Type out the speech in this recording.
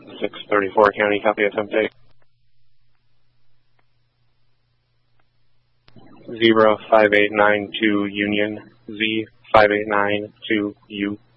634 County, copy attempt A. 05892 Union, Z5892U.